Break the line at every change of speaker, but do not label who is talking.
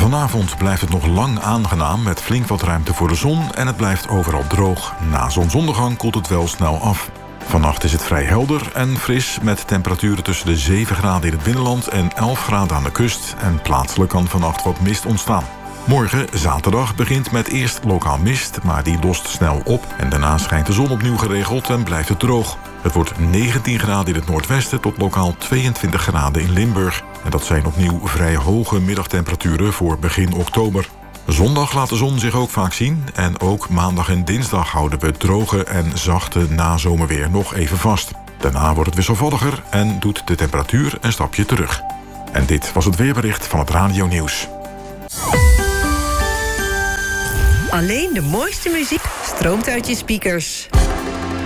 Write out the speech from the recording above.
Vanavond blijft het nog lang aangenaam met flink wat ruimte voor de zon en het blijft overal droog. Na zonsondergang koelt het wel snel af. Vannacht is het vrij helder en fris met temperaturen tussen de 7 graden in het binnenland en 11 graden aan de kust. En plaatselijk kan vannacht wat mist ontstaan. Morgen, zaterdag, begint met eerst lokaal mist, maar die lost snel op. En daarna schijnt de zon opnieuw geregeld en blijft het droog. Het wordt 19 graden in het noordwesten tot lokaal 22 graden in Limburg. En dat zijn opnieuw vrij hoge middagtemperaturen voor begin oktober. Zondag laat de zon zich ook vaak zien. En ook maandag en dinsdag houden we het droge en zachte nazomerweer nog even vast. Daarna wordt het wisselvalliger en doet de temperatuur een stapje terug. En dit was het weerbericht van het Radio Nieuws.
Alleen de mooiste muziek stroomt uit je speakers.